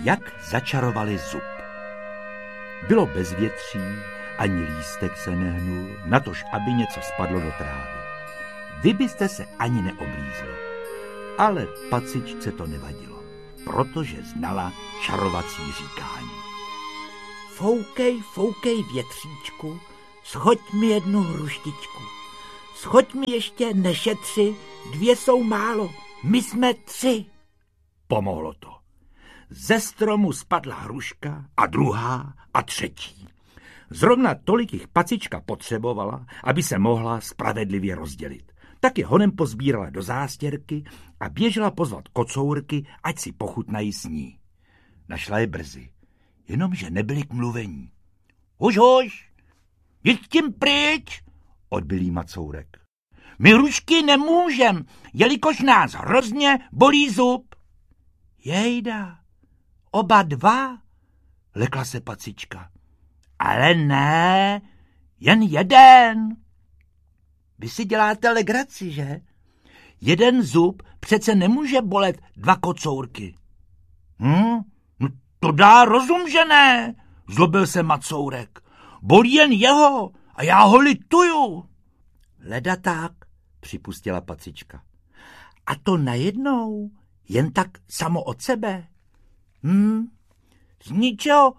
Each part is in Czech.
jak začarovali zub. Bylo bezvětří, ani lístek se nehnul, natož aby něco spadlo do trávy. Vy byste se ani neoblízli. Ale pacičce to nevadilo, protože znala čarovací říkání. Foukej, větříčku, schoď mi jednu hruštičku. Schoď mi ještě nešetři, 2 jsou málo, my jsme 3. Pomohlo to. Ze stromu spadla hruška a druhá a třetí. Zrovna tolik jich pacička potřebovala, aby se mohla spravedlivě rozdělit. Tak je honem pozbírala do zástěrky a běžela pozvat kocourky, ať si pochutnají s ní. Našla je brzy, jenomže nebyli k mluvení. Už, jď tím pryč, odbil jí Macourek. My hrušky nemůžem, jelikož nás hrozně bolí zub. Jejda, oba 2, lekla se pacička. Ale ne, jen jeden. Vy si děláte legraci, že? Jeden zub přece nemůže bolet 2 kocourky. No to dá rozum, že ne, zlobil se Macourek. Bolí jen jeho a já ho lituju. Leda tak, připustila pacička. A to najednou, jen tak samo od sebe. Z ničeho,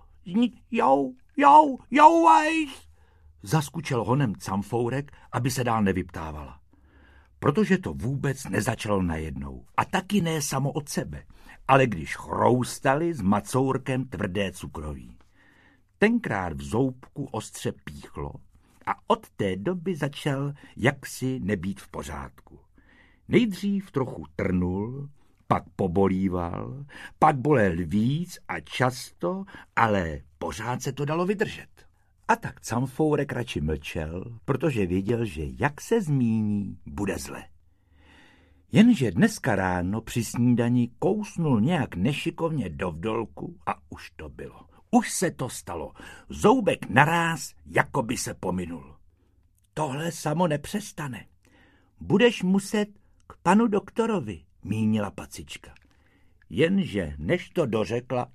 vejš, zaskučel honem Camfourek, aby se dál nevyptávala. Protože to vůbec nezačalo najednou a taky ne samo od sebe, ale když chroustali s Macourkem tvrdé cukroví. Tenkrát v zoubku ostře píchlo a od té doby začal jaksi nebýt v pořádku. Nejdřív trochu trnul, pak pobolíval, pak bolel víc a často, ale pořád se to dalo vydržet. A tak Camfourek radši mlčel, protože věděl, že jak se zmíní, bude zle. Jenže dneska ráno při snídani kousnul nějak nešikovně do vdolku a už to bylo. Už se to stalo. Zoubek naráz, jako by se pominul. Tohle samo nepřestane. Budeš muset k panu doktorovi, mínila pacička. Jenže než to dořekla,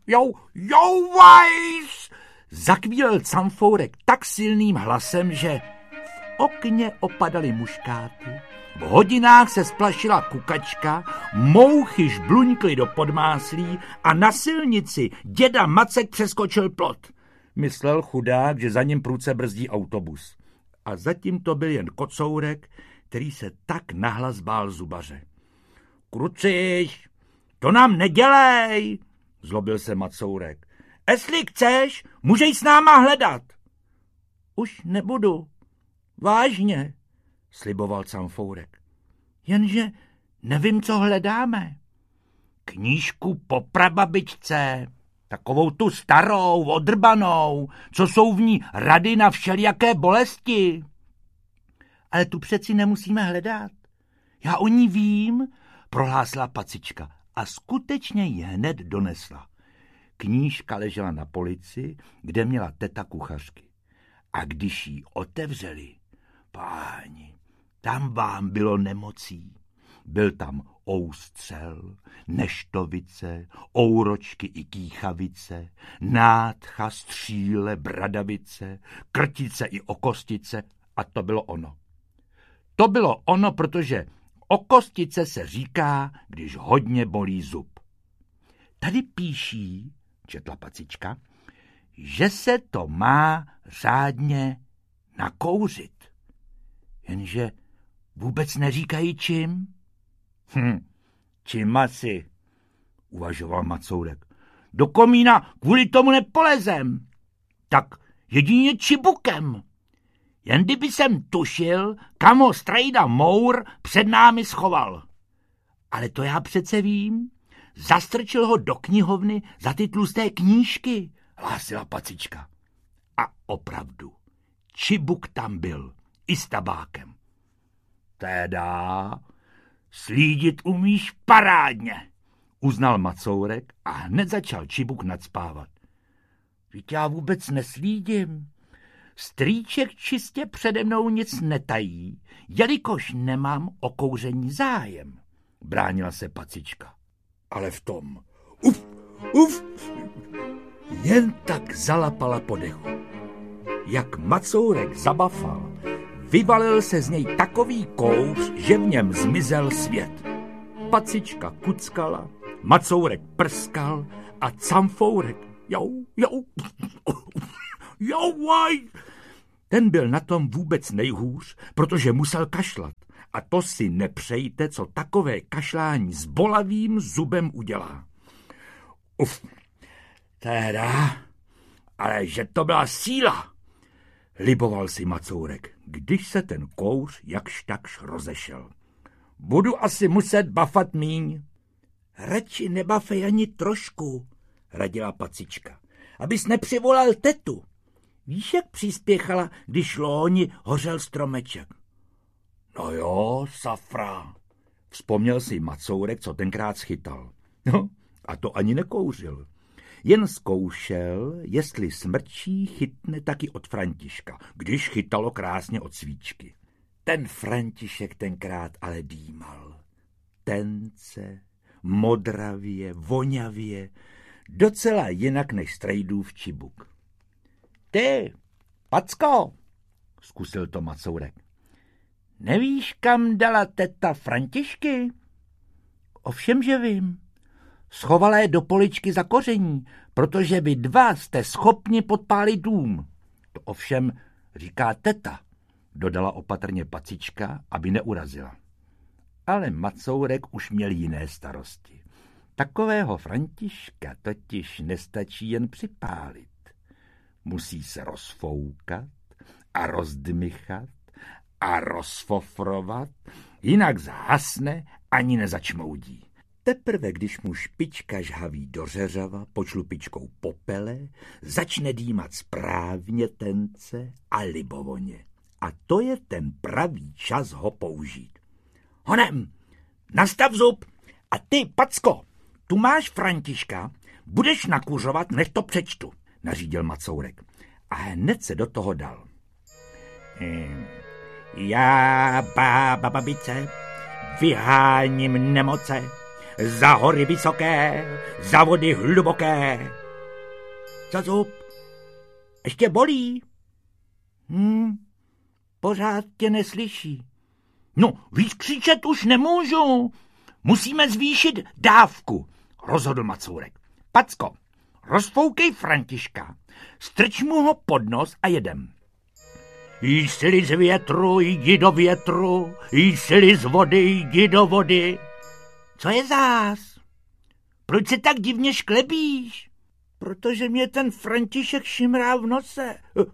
vajs, zakvílel Camfourek tak silným hlasem, že v okně opadaly muškáty, v hodinách se splašila kukačka, mouchy žbluňkly do podmáslí a na silnici děda Macek přeskočil plot. Myslel chudák, že za ním prudce brzdí autobus. A zatím to byl jen Kocourek, který se tak nahlas bál zubaře. Kruciš, to nám nedělej, zlobil se Macourek. Jestli chceš, můžeš s náma hledat. Už nebudu, vážně, sliboval Camfourek. Jenže nevím, co hledáme. Knížku po prababičce, takovou tu starou, odrbanou, co jsou v ní rady na všelijaké bolesti. Ale tu přeci nemusíme hledat. Já o ní vím, prohlásila pacička a skutečně ji hned donesla. Knížka ležela na polici, kde měla teta kuchařky. A když ji otevřeli, páni, tam vám bylo nemocí. Byl tam oustřel, neštovice, ouročky i kýchavice, nádcha, stříle, bradavice, krtice i okostice a to bylo ono. To bylo ono, protože okostice se říká, když hodně bolí zub. Tady píší, četla pacička, že se to má řádně nakouřit. Jenže vůbec neříkají čím. Čím asi, uvažoval Macourek. Do komína kvůli tomu nepolezem. Tak jedině čibukem. Jen kdyby jsem tušil, kam ho strejda Mour před námi schoval. Ale to já přece vím. Zastrčil ho do knihovny za ty tlusté knížky, hlásila pacička. A opravdu, čibuk tam byl, i s tabákem. Teda, slídit umíš parádně, uznal Macourek a hned začal čibuk nacpávat. Víte, já vůbec neslídím. Strýček čistě přede mnou nic netají, jelikož nemám o kouření zájem, bránila se pacička. Ale v tom, uf. Jen tak zalapala po dechu. Jak Macourek zabafal, vyvalil se z něj takový kouř, že v něm zmizel svět. Pacička kuckala, Macourek prskal a Camfourek jouaj. Ten byl na tom vůbec nejhůř, protože musel kašlat. A to si nepřejte, co takové kašlání s bolavým zubem udělá. Uf, teda, ale že to byla síla, liboval si Macourek, když se ten kouř jakž takž rozešel. Budu asi muset bafat míň. Radši nebafej ani trošku, radila Pacička, abys nepřivolal tetu. Víš, jak přispěchala, když loni hořel stromeček? No jo, safra, vzpomněl si Macourek, co tenkrát schytal. No, a to ani nekouřil. Jen zkoušel, jestli smrčí chytne taky od Františka, když chytalo krásně od svíčky. Ten František tenkrát ale dýmal. Tence, modravě, vonavě, docela jinak než Strejdův čibuk. Ty, Packo, zkusil to Macourek. Nevíš, kam dala teta Františky? Ovšem, že vím. Schovala je do poličky za koření, protože vy dva jste schopni podpálit dům. To ovšem říká teta, dodala opatrně Pacička, aby neurazila. Ale Macourek už měl jiné starosti. Takového Františka totiž nestačí jen připálit. Musí se rozfoukat a rozdmychat a rozfofrovat, jinak zhasne ani nezačmoudí. Teprve, když mu špička žhaví do řeřava pod šlupičkou popele, začne dýmat správně tence a libovoně. A to je ten pravý čas ho použít. Honem, nastav zub a ty, Packo, tu máš Františka, budeš nakuřovat, než to přečtu, nařídil Macourek. A hned se do toho dal. Já, babice, vyháním nemoce, za hory vysoké, za vody hluboké. Za zub? Ještě bolí? Pořád tě neslyší. No, víc křičet už nemůžu. Musíme zvýšit dávku, rozhodl Macourek. Packo, rozfoukej Františka, strč mu ho pod nos a jedem. Jí sily z větru, jdi do větru, jí sily z vody, jdi do vody. Co je zás? Proč se tak divně šklebíš? Protože mě ten František šimrá v nose.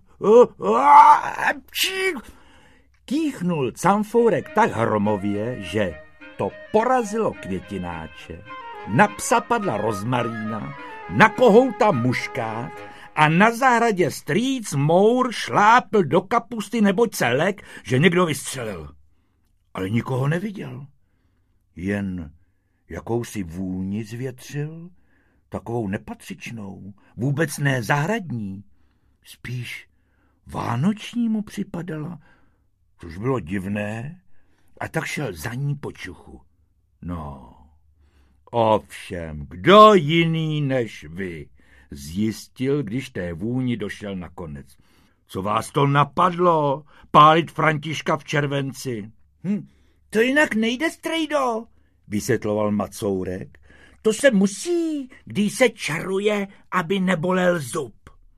Kýchnul Camfourek tak hromově, že to porazilo květináče, na psa padla rozmarína, na kohouta muškát a na zahradě strýc Mour šlápl do kapusty, neboť se lek, že někdo vystřelil. Ale nikoho neviděl. Jen jakousi vůni zvětřil, takovou nepatřičnou, vůbec ne zahradní, spíš vánoční mu připadala, což bylo divné, a tak šel za ní po čuchu. No, ovšem, kdo jiný než vy, zjistil, když té vůni došel nakonec. Co vás to napadlo, pálit Františka v červenci? To jinak nejde, strejdo, vysvětloval Macourek. To se musí, když se čaruje, aby nebolel zub.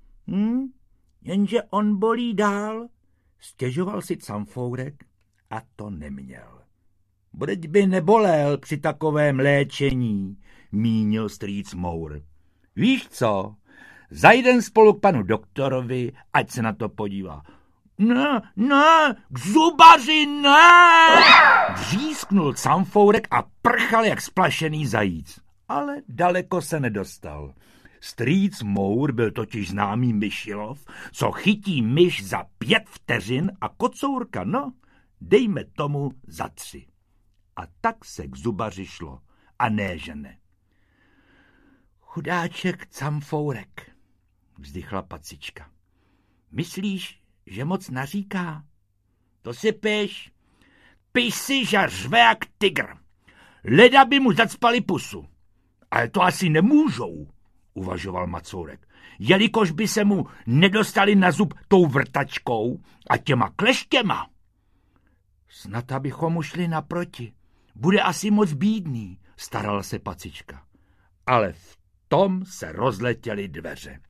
Jenže on bolí dál, stěžoval si Camfourek a to neměl. Budeť by nebolel při takovém léčení, mínil strýc Mour. Víš co, zajdem spolu k panu doktorovi, ať se na to podívá. Ne, k zubaři, ne! Vřísknul Camfourek a prchal jak splašený zajíc. Ale daleko se nedostal. Strýc Mour byl totiž známý myšilov, co chytí myš za 5 vteřin a kocourka, no, dejme tomu za 3. A tak se k zubaři šlo, a ne že ne. Chudáček Camfourek, vzdychla Pacička. Myslíš, že moc naříká? To si piš. Piš si, že řve jak tygr. Leda by mu zacpali pusu. Ale to asi nemůžou, uvažoval Macourek, jelikož by se mu nedostali na zub tou vrtačkou a těma kleštěma. Snad abychom mu šli naproti. Bude asi moc bídný, starala se Pacička. Ale v tom se rozletěly dveře.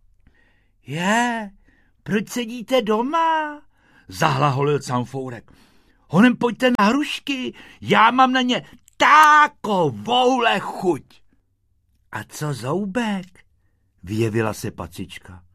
Proč sedíte doma? Zahlaholil Canfourek. Honem pojďte na hrušky, já mám na ně takovouhle chuť. A co Zoubek? Vyjevila se Pacička.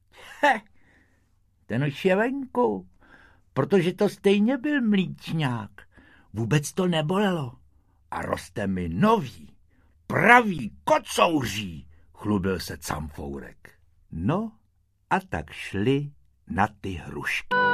Ten už je venku, protože to stejně byl mlíčňák. Vůbec to nebolelo. A roste mi nový, pravý kocouří, chlubil se Canfourek. No a tak šli na ty hrušky.